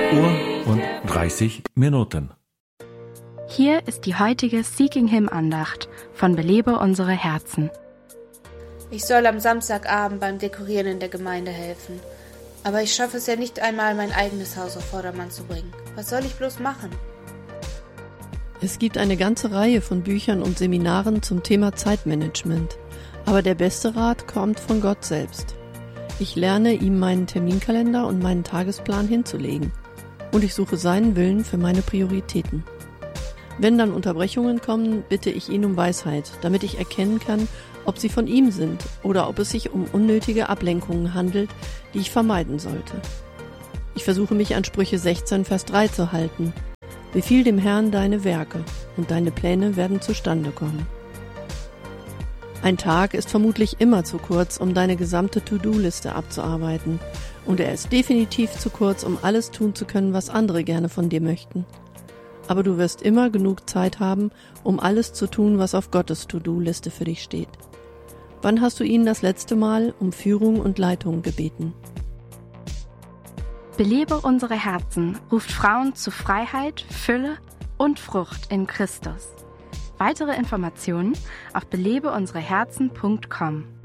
Uhr und 30 Minuten. Hier ist die heutige Seeking Him Andacht von Belebe unsere Herzen. Ich soll am Samstagabend beim Dekorieren in der Gemeinde helfen. Aber ich schaffe es ja nicht einmal, mein eigenes Haus auf Vordermann zu bringen. Was soll ich bloß machen? Es gibt eine ganze Reihe von Büchern und Seminaren zum Thema Zeitmanagement. Aber der beste Rat kommt von Gott selbst. Ich lerne, ihm meinen Terminkalender und meinen Tagesplan hinzulegen. Und ich suche seinen Willen für meine Prioritäten. Wenn dann Unterbrechungen kommen, bitte ich ihn um Weisheit, damit ich erkennen kann, ob sie von ihm sind oder ob es sich um unnötige Ablenkungen handelt, die ich vermeiden sollte. Ich versuche mich an Sprüche 16, Vers 3 zu halten. Befiehl dem Herrn deine Werke, und deine Pläne werden zustande kommen. Ein Tag ist vermutlich immer zu kurz, um deine gesamte To-Do-Liste abzuarbeiten. Und er ist definitiv zu kurz, um alles tun zu können, was andere gerne von dir möchten. Aber du wirst immer genug Zeit haben, um alles zu tun, was auf Gottes To-Do-Liste für dich steht. Wann hast du ihn das letzte Mal um Führung und Leitung gebeten? Belebe unsere Herzen ruft Frauen zu Freiheit, Fülle und Frucht in Christus. Weitere Informationen auf belebeunsereherzen.com.